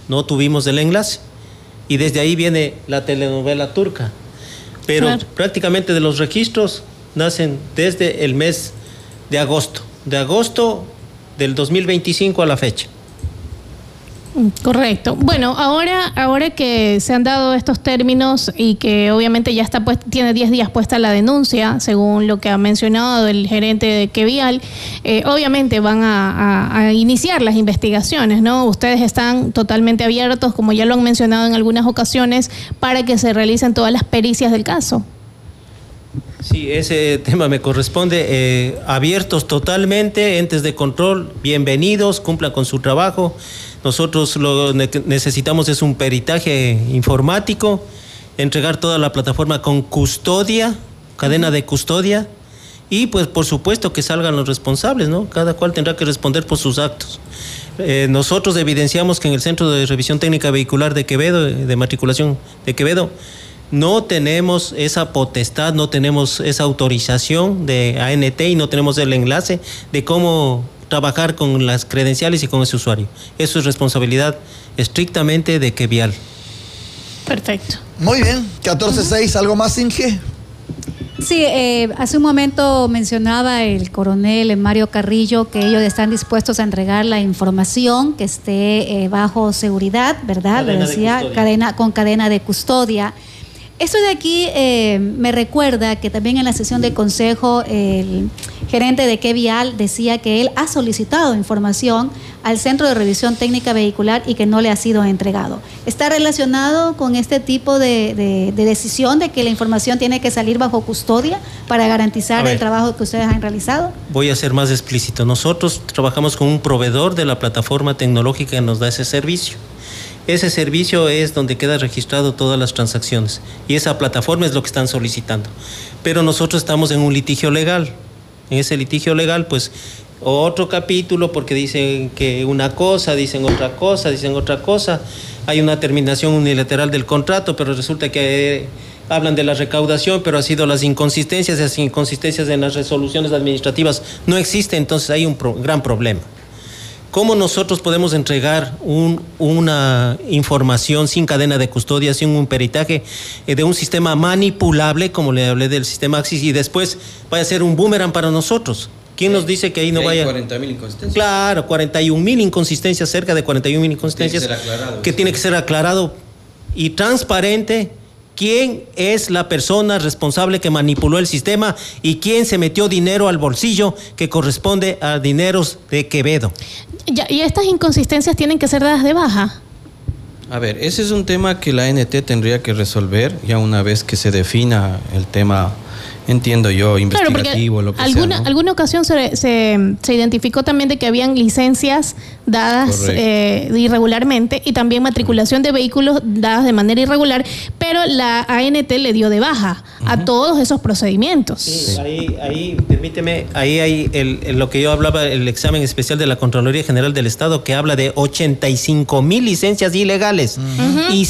no tuvimos el enlace. Y desde ahí viene la telenovela turca. Pero claro, prácticamente de los registros nacen desde el mes de agosto del 2025 a la fecha. Correcto. Bueno, ahora que se han dado estos términos y que obviamente ya está tiene 10 días puesta la denuncia, según lo que ha mencionado el gerente de Quevial, obviamente van a iniciar las investigaciones, ¿no? Ustedes están totalmente abiertos, como ya lo han mencionado en algunas ocasiones, para que se realicen todas las pericias del caso. Sí, ese tema me corresponde. Abiertos totalmente, entes de control, bienvenidos, cumplan con su trabajo. Nosotros lo que necesitamos es un peritaje informático, entregar toda la plataforma con custodia, cadena de custodia, y pues por supuesto que salgan los responsables, ¿no? Cada cual tendrá que responder por sus actos. Nosotros evidenciamos que en el Centro de Revisión Técnica Vehicular de Quevedo, de matriculación de Quevedo, no tenemos esa potestad, no tenemos esa autorización de ANT y no tenemos el enlace de cómo trabajar con las credenciales y con ese usuario. Eso es responsabilidad estrictamente de Quevial. Perfecto. Muy bien, 14.6, ¿algo más, Inge? Sí, hace un momento mencionaba el coronel Mario Carrillo que ellos están dispuestos a entregar la información que esté bajo seguridad, ¿verdad? Lo decía, con cadena de custodia. Esto de aquí me recuerda que también en la sesión de consejo el gerente de Quevial decía que él ha solicitado información al Centro de Revisión Técnica Vehicular y que no le ha sido entregado. ¿Está relacionado con este tipo de decisión de que la información tiene que salir bajo custodia para garantizar el trabajo que ustedes han realizado? Voy a ser más explícito. Nosotros trabajamos con un proveedor de la plataforma tecnológica que nos da ese servicio. Ese servicio es donde queda registrado todas las transacciones y esa plataforma es lo que están solicitando. Pero nosotros estamos en un litigio legal. En ese litigio legal, pues, otro capítulo, porque dicen que una cosa, dicen otra cosa. Hay una terminación unilateral del contrato, pero resulta que hablan de la recaudación, pero ha sido las inconsistencias en las resoluciones administrativas no existen, entonces hay un gran problema. ¿Cómo nosotros podemos entregar una información sin cadena de custodia, sin un peritaje de un sistema manipulable, como le hablé del sistema Axis, y después vaya a ser un boomerang para nosotros? ¿Quién nos dice que ahí no vaya? 40.000 inconsistencias. Claro, 41.000 inconsistencias, cerca de 41.000 inconsistencias. Tiene que ser aclarado y transparente. ¿Quién es la persona responsable que manipuló el sistema y quién se metió dinero al bolsillo que corresponde a dineros de Quevedo? ¿Y estas inconsistencias tienen que ser dadas de baja? A ver, ese es un tema que la ANT tendría que resolver ya una vez que se defina el tema, entiendo yo, investigativo, lo que sea, ¿no? Alguna ocasión se identificó también de que habían licencias dadas irregularmente y también matriculación de vehículos dadas de manera irregular, pero la ANT le dio de baja a todos esos procedimientos. Sí, ahí permíteme, ahí hay lo que yo hablaba, el examen especial de la Contraloría General del Estado, que habla de 85.000 licencias ilegales y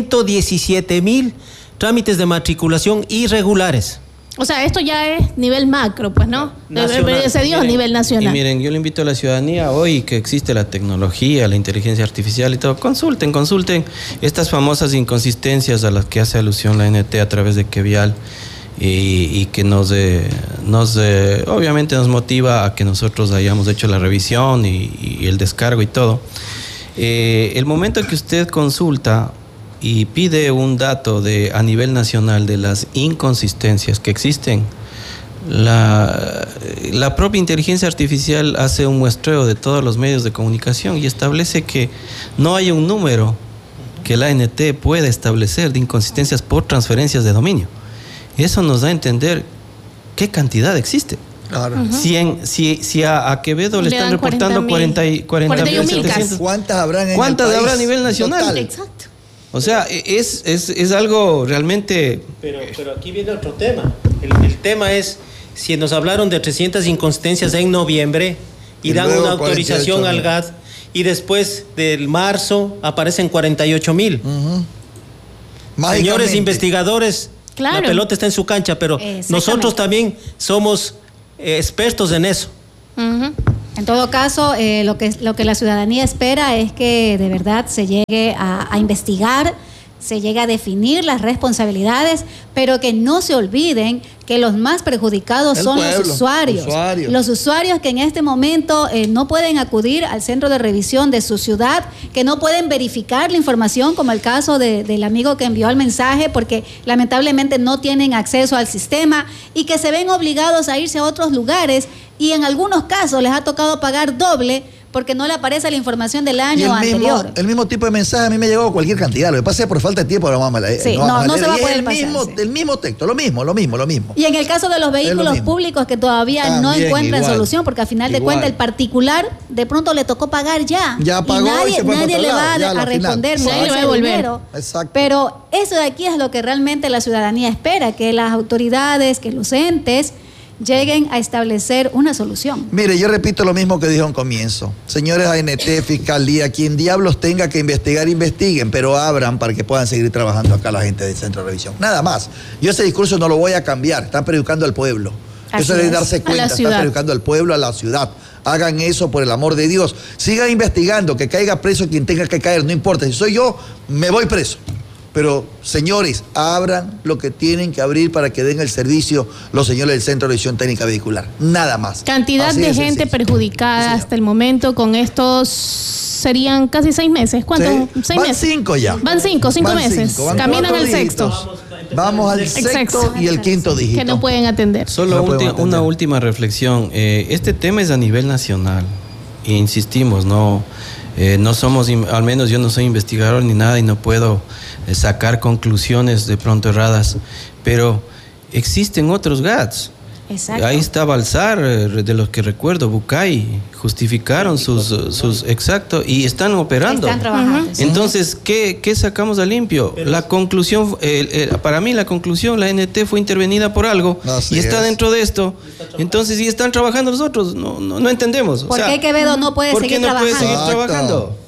117.000 trámites de matriculación irregulares. O sea, esto ya es nivel macro, pues, ¿no? Se dio a nivel nacional. Y miren, yo le invito a la ciudadanía hoy que existe la tecnología, la inteligencia artificial y todo, consulten estas famosas inconsistencias a las que hace alusión la ANT a través de Quevial y que obviamente nos motiva a que nosotros hayamos hecho la revisión y el descargo y todo. El momento que usted consulta y pide un dato a nivel nacional de las inconsistencias que existen, la propia inteligencia artificial hace un muestreo de todos los medios de comunicación y establece que no hay un número que la ANT pueda establecer de inconsistencias por transferencias de dominio. Eso nos da a entender qué cantidad existe. Claro. Si a Quevedo le están reportando 40.700, ¿cuántas habrán a nivel nacional? Total. Exacto. O sea, es algo realmente... Pero aquí viene otro tema. El tema es, si nos hablaron de 300 inconsistencias en noviembre y dan una autorización al GAT y después del marzo aparecen 48.000. Señores investigadores, la pelota está en su cancha, pero nosotros también somos expertos en eso. En todo caso, lo que la ciudadanía espera es que de verdad se llegue a investigar, se llegue a definir las responsabilidades, pero que no se olviden que los más perjudicados son los usuarios. Los usuarios que en este momento no pueden acudir al centro de revisión de su ciudad, que no pueden verificar la información, como el caso del amigo que envió el mensaje, porque lamentablemente no tienen acceso al sistema y que se ven obligados a irse a otros lugares y en algunos casos les ha tocado pagar doble porque no le aparece la información del año anterior. El mismo tipo de mensaje a mí me llegó cualquier cantidad. Lo que pasa es que por falta de tiempo no vamos a leer. Sí, no se va a poder pasar. El mismo texto, lo mismo. Y en el caso de los vehículos públicos que todavía también no encuentran solución, porque al final de cuentas el particular de pronto le tocó pagar ya. Ya pagó y nadie le va a responder. Nadie le va a devolver. Exacto. Pero eso de aquí es lo que realmente la ciudadanía espera, que las autoridades, que los entes lleguen a establecer una solución. Mire, yo repito lo mismo que dijo en comienzo. Señores ANT, Fiscalía, quien diablos tenga que investigar, investiguen, pero abran para que puedan seguir trabajando acá la gente del Centro de Revisión. Nada más. Yo ese discurso no lo voy a cambiar. Están perjudicando al pueblo. Eso debe darse cuenta. Están perjudicando al pueblo, a la ciudad. Hagan eso por el amor de Dios. Sigan investigando, que caiga preso quien tenga que caer. No importa. Si soy yo, me voy preso. Pero, señores, abran lo que tienen que abrir para que den el servicio los señores del Centro de Revisión Técnica Vehicular. Nada más. Cantidad de gente perjudicada hasta el momento con estos serían casi 6 meses. ¿Cuántos? Sí. 6 meses. 5 ya. Van 5 meses. Caminan al sexto. Vamos al sexto y el quinto dígito. Que no pueden atender. Solo una última reflexión. Este tema es a nivel nacional. E insistimos, no somos, al menos yo no soy investigador ni nada y no puedo sacar conclusiones de pronto erradas, pero existen otros GATS. Exacto. Ahí está Balsar, de los que recuerdo, Bucay, justificaron sus exacto, y están operando. Están trabajando. Entonces, ¿qué sacamos a limpio? La conclusión, para mí la conclusión, la ANT fue intervenida por algo y está dentro de esto. Entonces, si están trabajando los otros, no entendemos. ¿Por qué Quevedo no puede seguir trabajando? ¿Por qué no puede seguir trabajando?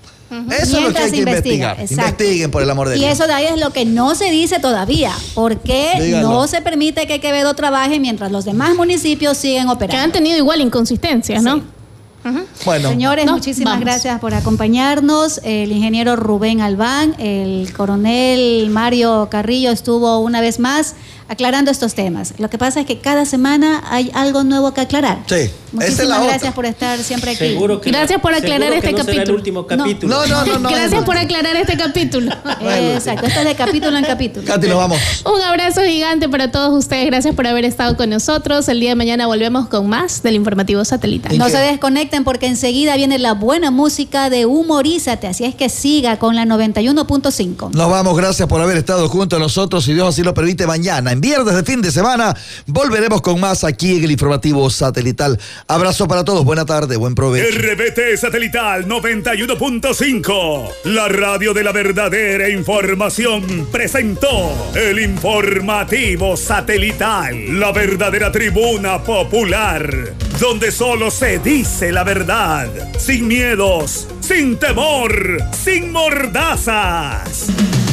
Eso es lo que hay que investigar. Investiguen, por el amor de Dios. Y eso de ahí es lo que no se dice todavía. ¿Por qué no se permite que Quevedo trabaje mientras los demás municipios siguen operando? Que han tenido igual inconsistencias, ¿no? Bueno, señores, muchísimas gracias por acompañarnos. El ingeniero Rubén Albán, el coronel Mario Carrillo estuvo una vez más aclarando estos temas. Lo que pasa es que cada semana hay algo nuevo que aclarar. Sí. Muchísimas gracias por estar siempre aquí. Gracias por aclarar este capítulo. Será el último capítulo. No. Gracias por aclarar este capítulo. Exacto, esto es de capítulo en capítulo. Katy, nos vamos. Un abrazo gigante para todos ustedes. Gracias por haber estado con nosotros. El día de mañana volvemos con más del informativo satelital. No se desconecten porque enseguida viene la buena música de Humorízate. Así es que siga con la 91.5. Nos vamos, gracias por haber estado junto a nosotros. Si Dios así lo permite, mañana, en viernes de fin de semana, volveremos con más aquí en el informativo satelital. Abrazo para todos, buena tarde, buen provecho. RBT Satelital 91.5, la radio de la verdadera información, presentó el informativo satelital, la verdadera tribuna popular, donde solo se dice la verdad, sin miedos, sin temor, sin mordazas.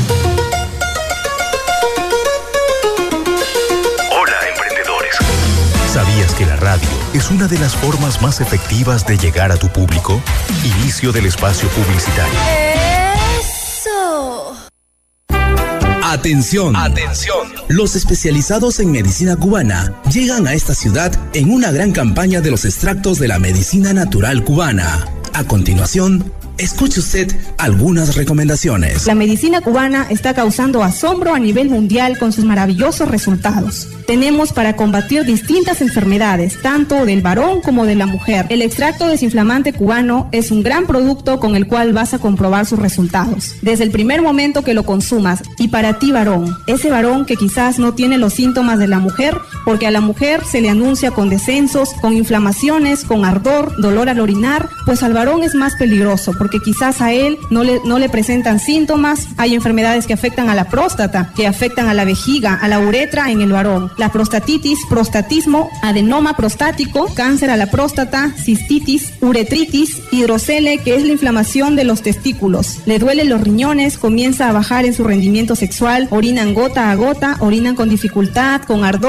¿Sabías que la radio es una de las formas más efectivas de llegar a tu público? Inicio del espacio publicitario. ¡Eso! Atención. Los especializados en medicina cubana llegan a esta ciudad en una gran campaña de los extractos de la medicina natural cubana. A continuación, escuche usted algunas recomendaciones. La medicina cubana está causando asombro a nivel mundial con sus maravillosos resultados. Tenemos para combatir distintas enfermedades, tanto del varón como de la mujer. El extracto desinflamante cubano es un gran producto con el cual vas a comprobar sus resultados. Desde el primer momento que lo consumas, y para ti varón, ese varón que quizás no tiene los síntomas de la mujer, porque a la mujer se le anuncia con descensos, con inflamaciones, con ardor, dolor al orinar, pues al varón es más peligroso, porque quizás a él no le presentan síntomas. Hay enfermedades que afectan a la próstata, que afectan a la vejiga, a la uretra en el varón. La prostatitis, prostatismo, adenoma prostático, cáncer a la próstata, cistitis, uretritis, hidrocele, que es la inflamación de los testículos. Le duelen los riñones, comienza a bajar en su rendimiento sexual, orinan gota a gota, orinan con dificultad, con ardor, con dolor.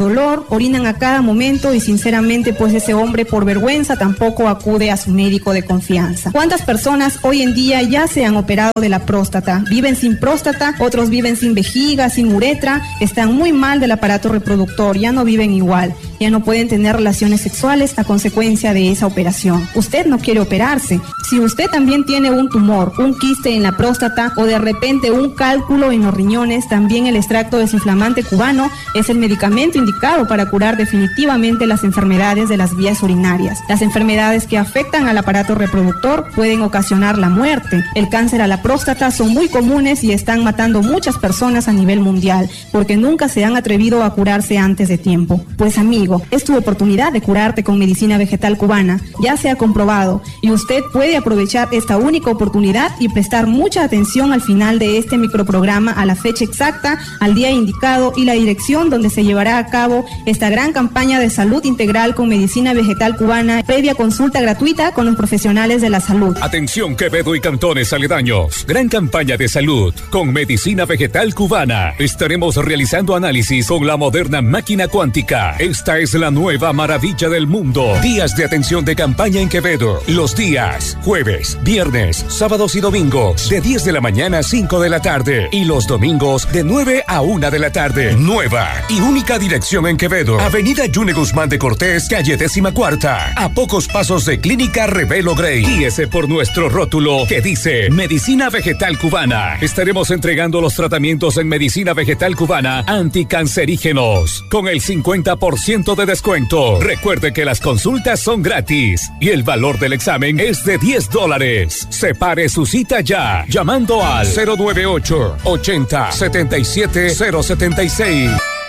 dolor, orinan a cada momento y sinceramente pues ese hombre por vergüenza tampoco acude a su médico de confianza. ¿Cuántas personas hoy en día ya se han operado de la próstata? Viven sin próstata, otros viven sin vejiga, sin uretra, están muy mal del aparato reproductor, ya no viven igual, ya no pueden tener relaciones sexuales a consecuencia de esa operación. Usted no quiere operarse. Si usted también tiene un tumor, un quiste en la próstata o de repente un cálculo en los riñones, también el extracto desinflamante cubano es el medicamento indicado para curar definitivamente las enfermedades de las vías urinarias. Las enfermedades que afectan al aparato reproductor pueden ocasionar la muerte. El cáncer a la próstata son muy comunes y están matando muchas personas a nivel mundial porque nunca se han atrevido a curarse antes de tiempo. Pues amigo, es tu oportunidad de curarte con medicina vegetal cubana. Ya se ha comprobado y usted puede aprovechar esta única oportunidad y prestar mucha atención al final de este microprograma a la fecha exacta, al día indicado y la dirección donde se llevará a cabo esta gran campaña de salud integral con medicina vegetal cubana, previa consulta gratuita con los profesionales de la salud. Atención Quevedo y cantones aledaños. Gran campaña de salud con medicina vegetal cubana. Estaremos realizando análisis con la moderna máquina cuántica. Esta es la nueva maravilla del mundo. Días de atención de campaña en Quevedo. Los días jueves, viernes, sábados y domingos de 10 de la mañana a 5 de la tarde y los domingos de 9 a 1 de la tarde. Nueva y única dirección en Quevedo. Avenida Yune Guzmán de Cortés, calle 14ª. A pocos pasos de Clínica Revelo Grey. Guíese por nuestro rótulo que dice Medicina Vegetal Cubana. Estaremos entregando los tratamientos en Medicina Vegetal Cubana anticancerígenos con el 50% de descuento. Recuerde que las consultas son gratis y el valor del examen es de $10. Separe su cita ya llamando al 098 80 77 076.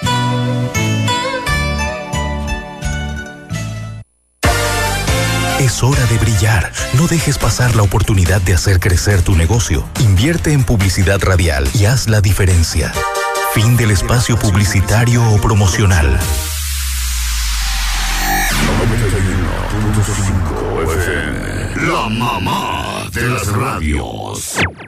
Es hora de brillar. No dejes pasar la oportunidad de hacer crecer tu negocio. Invierte en publicidad radial y haz la diferencia. Fin del espacio publicitario o promocional. 91.5 FM. La mamá de las radios.